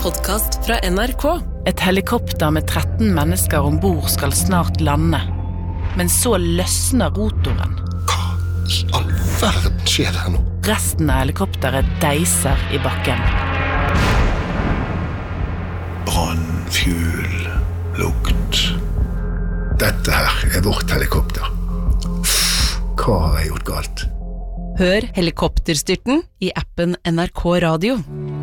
podcast fra NRK. Et helikopter med 13 mennesker ombord skal snart lande. Men så løsner rotoren. Hva i all verden skjer her nå? Resten av helikopteret deiser i bakken. Brannfjul, lukt. Dette her vårt helikopter. Hva har jeg gjort galt? Hør Helikopterstyrten i appen NRK Radio.